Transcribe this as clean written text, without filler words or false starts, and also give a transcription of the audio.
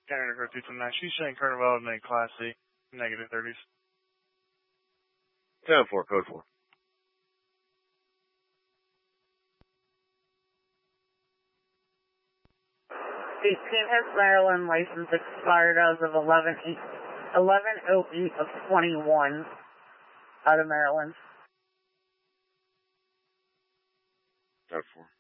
Canada Crow 229. She's saying Carnival in Class C, negative 30s. 10-4, code 4. The Pinhead, Maryland license expired as of 11/08 of 21 out of Maryland. Code 4.